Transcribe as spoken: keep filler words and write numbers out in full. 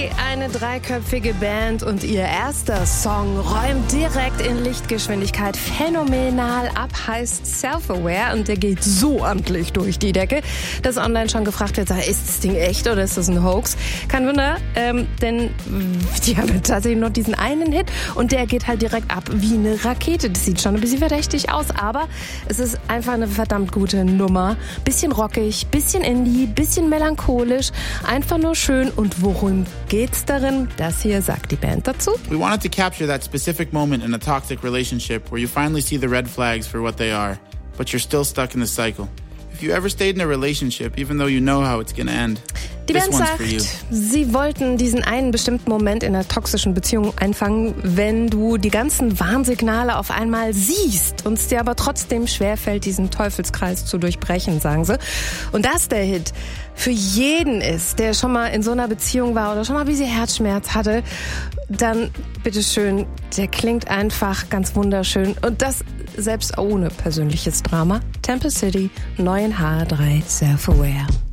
eine dreiköpfige Band und ihr erster Song räumt direkt in Lichtgeschwindigkeit phänomenal ab, heißt Self-Aware und der geht so amtlich durch die Decke, dass online schon gefragt wird, ist das Ding echt oder ist das ein Hoax? Kein Wunder, ähm, denn die haben tatsächlich noch diesen einen Hit und der geht halt direkt ab wie eine Rakete. Das sieht schon ein bisschen verdächtig aus, aber es ist einfach eine verdammt gute Nummer. Bisschen rockig, bisschen Indie, bisschen melancholisch, einfach nur schön. Und worum geht's darin? Das hier sagt die Band dazu. We wanted to capture that specific moment in a toxic relationship where you finally see the red flags for what they are, but you're still stuck in the cycle. If you ever stayed in a relationship, even though you know how it's gonna end, die Band sagt, sie wollten diesen einen bestimmten Moment in einer toxischen Beziehung einfangen, wenn du die ganzen Warnsignale auf einmal siehst und es dir aber trotzdem schwerfällt, diesen Teufelskreis zu durchbrechen, sagen sie. Und dass der Hit für jeden ist, der schon mal in so einer Beziehung war oder schon mal ein bisschen Herzschmerz hatte, dann bitteschön, der klingt einfach ganz wunderschön und das selbst ohne persönliches Drama. Temple City, neu in H R drei, Self-Aware.